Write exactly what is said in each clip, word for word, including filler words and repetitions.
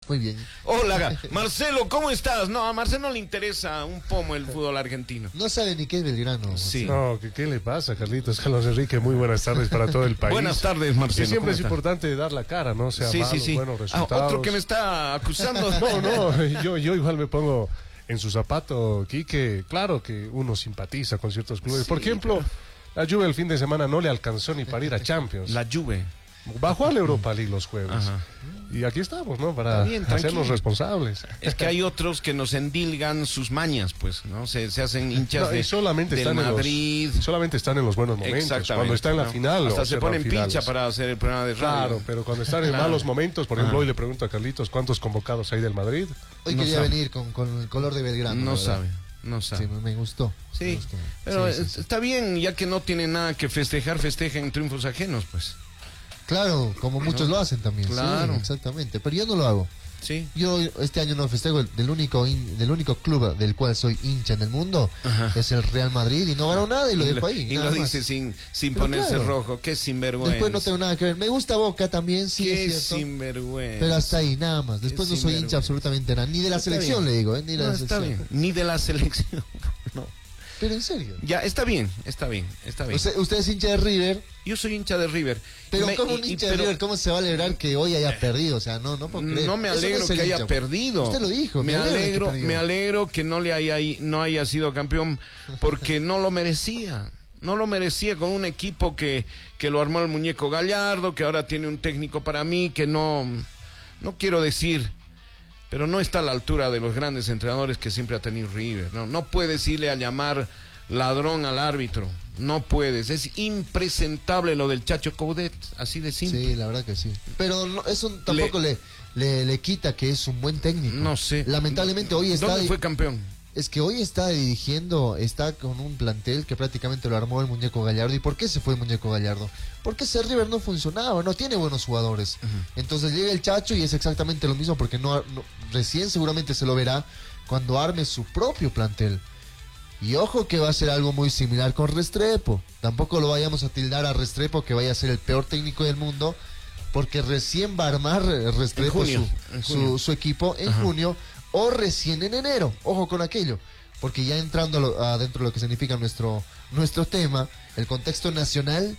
Muy bien. Hola, Marcelo, ¿cómo estás? No, a Marcelo no le interesa un pomo el fútbol argentino. No sabe ni qué es Belgrano. Sí. No, ¿qué, ¿qué le pasa, Carlitos? Carlos Enrique, muy buenas tardes para todo el país. Buenas tardes, Marcelo. Y siempre ¿cómo es está? importante dar la cara, ¿no? Sea Sí, malos, sí, sí. buenos Ah, resultados. otro que me está acusando. No, no, yo, yo igual me pongo en su zapato, Quique. Claro que uno simpatiza con ciertos clubes. Sí, Por ejemplo, la Juve el fin de semana no le alcanzó ni para ir a Champions. La Juve. Bajó a la Europa League los jueves. Ajá. Y aquí estamos, ¿no? Para Está bien, hacernos tranquilo. responsables. Es que hay otros que nos endilgan sus mañas, pues, ¿no? Se, se hacen hinchas No, y de, solamente del están en Madrid. los, solamente están en los buenos momentos. Exactamente. Cuando está en la ¿no? final. Hasta se observan ponen finales. pincha para hacer el programa de radio. Claro, pero cuando están en Claro. malos momentos, por ejemplo, Ah. hoy le pregunto a Carlitos cuántos convocados hay del Madrid. Hoy No quería sabe. venir con, con el color de Belgrano. No la verdad. sabe, no sabe. Sí, me, me gustó. Sí, me gustó. pero Sí, sí, sí. está bien, ya que no tiene nada que festejar, festejen triunfos ajenos, pues. Claro, como muchos ¿No? lo hacen también. Claro. Sí, exactamente. Pero yo no lo hago. Sí. Yo este año no festejo el- del único hin- del único club del cual soy hincha en el mundo. Ajá. Es el Real Madrid y no ganó nada y lo Y dejo lo, ahí. y nada lo más. dice sin, sin Pero ponerse claro. rojo. Qué sinvergüenza. Después no tengo nada que ver. Me gusta Boca también, sí, Qué es cierto. sinvergüenza. Pero hasta ahí, nada más. Después Qué no soy hincha sinvergüenza. absolutamente nada. Ni de la Está selección, bien. le digo, ¿eh? Ni de No, la está selección. bien. Ni de la selección. No. Pero en serio. Ya, está bien, está bien, está bien. Usted, usted es hincha de River, Yo soy hincha de River. pero Me- como un y- y- hincha de pero River, ¿cómo se va a alegrar que hoy haya perdido? O sea, no, no puedo creer. No me Eso alegro es el que haya hincha. perdido. Usted lo dijo. Me alegra que alegro, perdió. me alegro que no le haya no haya sido campeón porque no lo merecía. No lo merecía con un equipo que, que lo armó el muñeco Gallardo, que ahora tiene un técnico para mí que no, no quiero decir, pero no está a la altura de los grandes entrenadores que siempre ha tenido River. No, no puedes irle a llamar ladrón al árbitro. No puedes. Es impresentable lo del Chacho Coudet, así de simple. Sí, la verdad que sí. Pero no, eso tampoco le, le, le quita que es un buen técnico. No sé. Lamentablemente hoy está... ¿Dónde fue campeón? Es que hoy está dirigiendo, está con un plantel que prácticamente lo armó el muñeco Gallardo. ¿Y por qué se fue el muñeco Gallardo? Porque ese River no funcionaba, no tiene buenos jugadores. Uh-huh. Entonces llega el Chacho y es exactamente lo mismo porque no, no recién seguramente se lo verá cuando arme su propio plantel. Y ojo que va a ser algo muy similar con Restrepo. Tampoco lo vayamos a tildar a Restrepo que vaya a ser el peor técnico del mundo, porque recién va a armar eh, Restrepo En junio, su, en junio. su, su equipo en Ajá. junio o recién en enero. Ojo con aquello, porque ya entrando a lo- adentro de lo que significa nuestro, nuestro tema, el contexto nacional,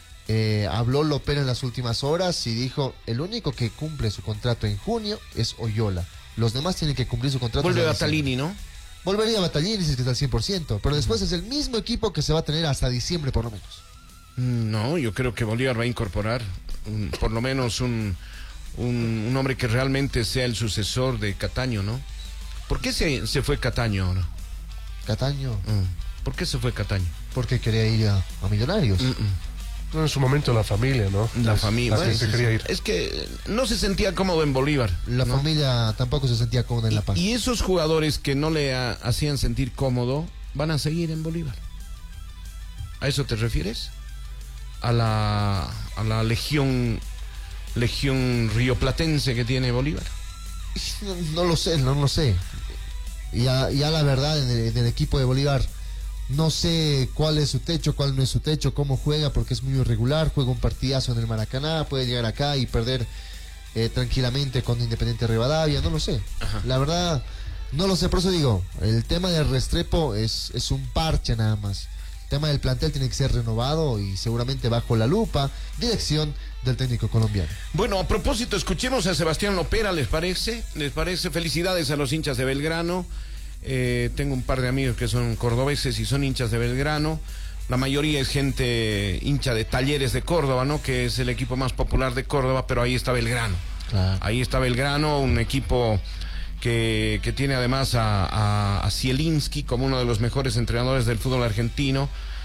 eh, habló Lopera en las últimas horas y dijo, el único que cumple su contrato en junio es Oyola. Los demás tienen que cumplir su contrato. Vuelve hasta diciembre. Batalini, ¿no? Volvería a Batallini si es que está al cien por ciento, pero después es el mismo equipo que se va a tener hasta diciembre por lo menos. No, yo creo que Bolívar va a incorporar un- por lo menos un, un, un hombre que realmente sea el sucesor de Cataño, ¿no? ¿Por qué se, se fue Cataño ahora? Cataño, Mm. ¿Por qué se fue Cataño? porque quería ir a, a Millonarios. Mm-mm. No, en su momento la familia, ¿no? La Es- familia. La Bueno, que se sí, quería sí. ir. Es que no se sentía cómodo en Bolívar. La ¿no? familia tampoco se sentía cómoda en La Paz. Y esos jugadores que no le ha- hacían sentir cómodo van a seguir en Bolívar. ¿A eso te refieres? A la, a la legión legión rioplatense que tiene Bolívar. No, no lo sé, no lo sé. Ya, ya la verdad, en el, en el equipo de Bolívar, no sé cuál es su techo, cuál no es su techo, cómo juega, porque es muy irregular. Juega un partidazo en el Maracaná, puede llegar acá y perder eh, tranquilamente con Independiente Rivadavia, no lo sé. Ajá. La verdad, no lo sé, por eso digo, el tema de Restrepo es, es un parche nada más. El tema del plantel tiene que ser renovado y seguramente bajo la lupa, dirección del técnico colombiano. Bueno, a propósito, escuchemos a Sebastián Lopera, ¿les parece? ¿Les parece? Felicidades a los hinchas de Belgrano. Eh, tengo un par de amigos que son cordobeses y son hinchas de Belgrano. La mayoría es gente hincha de Talleres de Córdoba, ¿no? Que es el equipo más popular de Córdoba, pero ahí está Belgrano. Claro. Ahí está Belgrano, un equipo que, que tiene además a, a, a Zielinski como uno de los mejores entrenadores del fútbol argentino.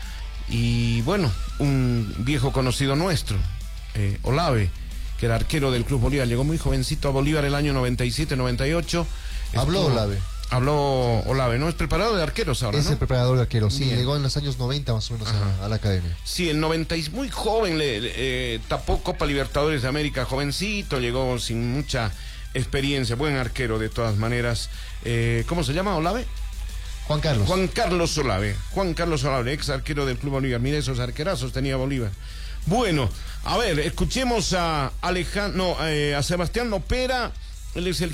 Y bueno, un viejo conocido nuestro, eh, Olave, que era arquero del Club Bolívar, llegó muy jovencito a Bolívar el año noventa y siete, noventa y ocho. Habló Estuvo- Olave. Habló Olave, ¿no? Es preparador de arqueros ahora, Es ¿no? el preparador de arqueros, sí, Bien. llegó en los años noventa más o menos a, a la academia. Sí, el noventa, y muy joven, le, le, eh, tapó Copa Libertadores de América, jovencito, llegó sin mucha experiencia, buen arquero de todas maneras. Eh, ¿Cómo se llama, Olave? Juan Carlos. Juan Carlos Olave, Juan Carlos Olave, ex arquero del Club Bolívar. Mira esos arquerazos tenía Bolívar. Bueno, a ver, escuchemos a Alejandro, no, eh, a Sebastián Lopera, él es el